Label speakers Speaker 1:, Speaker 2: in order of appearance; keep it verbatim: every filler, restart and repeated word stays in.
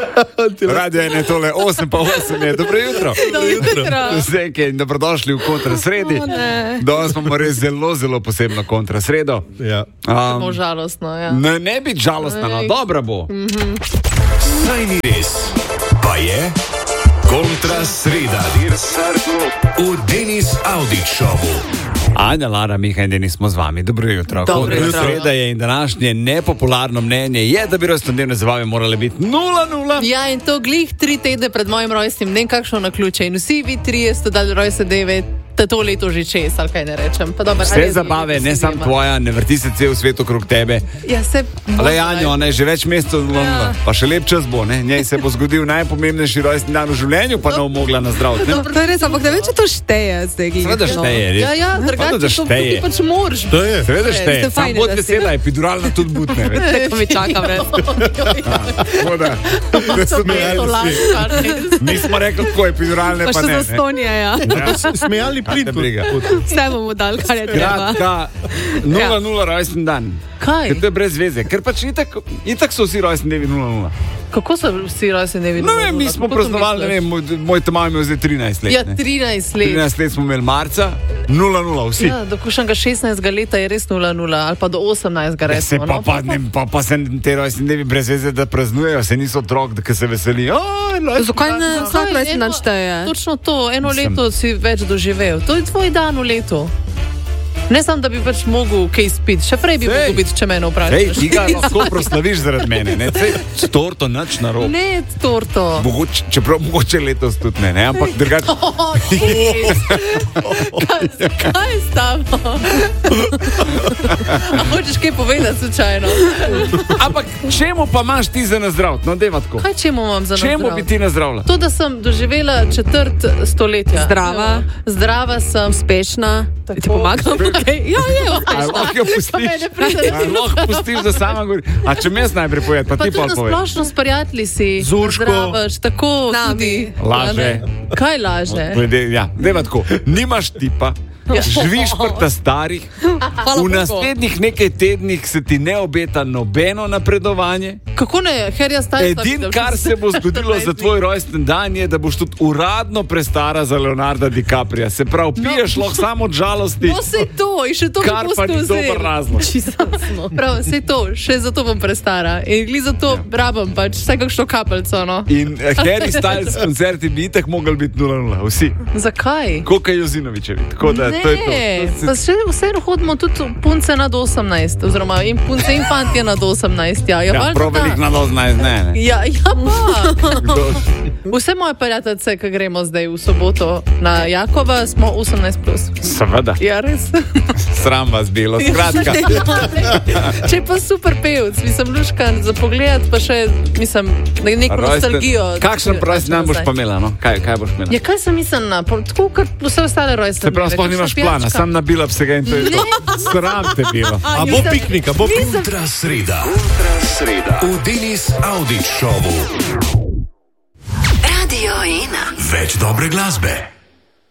Speaker 1: Radio je tole osem pa osem je. Dobro jutro.
Speaker 2: Dobro jutro.
Speaker 1: Vseke, dobrodošli v kontrasredi. Danes imamo res zelo, zelo posebno kontrasredo.
Speaker 2: Ja.
Speaker 3: Um, žalostno, ja.
Speaker 1: Ne, ne biti žalostna, no, dobra bo.
Speaker 3: Mm-hmm.
Speaker 4: Saj ni res, pa je kontrasreda. V Denis Audić Showu.
Speaker 1: Anja, Lara, Miha in Denis smo z vami. Dobro jutro.
Speaker 3: Dobro jutro.
Speaker 1: Sreda je in današnje nepopularno mnenje je, da bi rojstnodnevne zabave morale biti nula nula.
Speaker 3: Ja, in to glih tri tedne pred mojim rojstnim, ne kakšno na ključe. In vsi vi trije ste dali rojstne dneve, da to leto že čez, ali kaj ne rečem. Pa dober,
Speaker 1: vse zabave, ne samo tvoja, ne vrti se cel svet okrog tebe.
Speaker 3: Ja, se...
Speaker 1: Ale Janjo, ne, že več mesecev zlomila, ja. Pa še lep čas bo, ne. Njej se bo zgodil najpomembnejši rojstni dan v življenju, pa ne bo mogla nazdraviti, ne.
Speaker 5: To je res, ampak ne vem, če to šteje zdaj.
Speaker 1: Seveda šteje, res.
Speaker 3: Ja, ja, drugače to ti pač moraš.
Speaker 1: To je. Seveda šteje, sam bod vesela, epiduralna tudi butne, veš.
Speaker 3: Tako mi čakam, res.
Speaker 1: Voda. Mi smo rekli, tako epiduralne, pa ne.
Speaker 5: Pa še za stonje, ja.
Speaker 2: Smejalni plin.
Speaker 5: Vse bomo dali, kar je treba.
Speaker 1: Kratka, nula nula rojsten dan.
Speaker 3: Kaj?
Speaker 1: Ker to je brez veze, ker pač itak, itak so vsi rojstni dnevi nula nula.
Speaker 3: Kako so vsi rojstni dnevi nula nula?
Speaker 1: No, mi smo praznovali, ne vem, moj, moj Toma imel zdaj trinajst let.
Speaker 3: Ja, trinajst let.
Speaker 1: trinajst let smo imeli marca, nula nula, vsi.
Speaker 3: Ja, do kakšnega šestnajstega leta je res nula nula, ali pa do osemnajstega
Speaker 1: Ja, se
Speaker 3: resno.
Speaker 1: pa, pa, ne, pa, pa se te rojstni dnevi brez veze, da praznujejo, se niso otrok, da se veselijo.
Speaker 5: Zakaj ne vsak rojstni dan šteje?
Speaker 3: Točno to, eno
Speaker 1: Mislim.
Speaker 3: leto si več doživel. To je tvoj dan v letu. Ne samo, da bi pač mogel kaj spiti, še prej bi
Speaker 1: Sej.
Speaker 3: mogel biti, če mene
Speaker 1: Ej,
Speaker 3: vprašaš.
Speaker 1: ti ga lahko proslaviš zaradi mene, ne? Sej, s torto nič narobe.
Speaker 3: Ne, torto.
Speaker 1: Mogoče, čeprav mogoče letos tudi ne, ne? Ampak drugače.
Speaker 3: Oh, kaj, kaj je s tabo? A hočeš kaj povedati slučajno?
Speaker 1: Ampak čemu pa imaš ti za nazdraviti? No, deva tako.
Speaker 3: Kaj čemu imam za
Speaker 1: Čemu bi ti nazdravila?
Speaker 3: To, da sem doživela četrt stoletja.
Speaker 5: Zdrava.
Speaker 3: Zdrava sem.
Speaker 5: Uspešna.
Speaker 3: Tako.
Speaker 5: Ti pomagam?
Speaker 3: Okay. Ja, je,
Speaker 1: Ali lahko jo pustiš? Ali lahko pustiš, da sama govori? A če me najprej poved, pa
Speaker 3: Pa
Speaker 1: ti
Speaker 3: tudi
Speaker 1: pa
Speaker 3: na
Speaker 1: poved.
Speaker 3: splošno s prijatelji si.
Speaker 2: Z Urško.
Speaker 3: Zdravaš, tako
Speaker 5: Nami.
Speaker 3: tudi.
Speaker 1: Laže.
Speaker 3: Kaj laže?
Speaker 1: Glede, ja, deva tako. Nimaš tipa, živiš pri ta starih, v naslednjih nekaj tednih se ti ne obeta nobeno napredovanje.
Speaker 3: Kako ne, Herja Stajsa?
Speaker 1: Edin, kar se bo zgodilo za tvoj rojsten dan, je, da boš tudi uradno prestara za Leonarda DiCapria. Se pravi, piješ lahko samo od žalosti,
Speaker 3: No, sej to, in še to bi
Speaker 1: kar pa ni
Speaker 3: pustil
Speaker 1: dober
Speaker 3: vzeti.
Speaker 1: razlog.
Speaker 3: Prav, sej to, še zato bom prestara. In gli zato ja. rabam pač vsaj kakšno kapelco, no.
Speaker 1: In eh, Harry Styles koncerti bi itak mogli biti nula nula, vsi.
Speaker 3: Zakaj?
Speaker 1: Koka Jozinovičevi. Tako da,
Speaker 3: Ne,
Speaker 1: to je to. to
Speaker 3: pa
Speaker 1: se,
Speaker 3: še vseeno hodimo tudi punce nad osemnajst, oziroma in punce in fantje nad osemnajst, ja. Ja,
Speaker 1: ja,
Speaker 3: valjda
Speaker 1: prav
Speaker 3: da.
Speaker 1: velik na osemnajst, ne, ne.
Speaker 3: Ja, ja pa.
Speaker 1: Kdo?
Speaker 3: Vse moje prijateljice, ki gremo zdaj v soboto na Jakova, smo osemnajst plus.
Speaker 1: Seveda,
Speaker 3: Ja, res.
Speaker 1: sram vas bilo, skratka.
Speaker 3: Če pa super pevc, mislim, luškan za pogled, pa še, mislim, neko nostalgijo.
Speaker 1: Kakšen rojsten dan boš pa imela, no? Kaj, kaj boš imela?
Speaker 3: Ja, kaj sem mislila? Pa tako, kot vse ostale rojstne.
Speaker 1: Se pravi, sploh nimaš plana, sam nabila vsega in to je to. Sram te bilo.
Speaker 2: A bo piknik, a bo piknik.
Speaker 4: Kontrasreda. Kontrasreda. V Denis Audić Showu.
Speaker 6: Radio ena.
Speaker 4: Več dobre glasbe.